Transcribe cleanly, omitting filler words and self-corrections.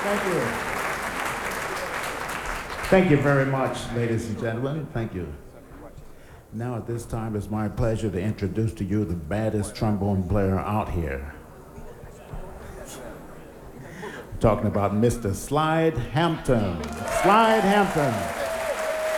Thank you. Thank you very much, ladies and gentlemen. Thank you. Now at this time, it's my pleasure to introduce to you the baddest trombone player out here. I'm talking about Mr. Slide Hampton. Slide Hampton.